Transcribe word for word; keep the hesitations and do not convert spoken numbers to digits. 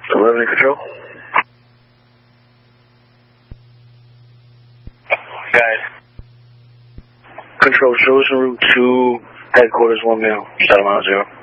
eleven in control. Guys. Control, chosen route to headquarters, one mil, seven mile zero.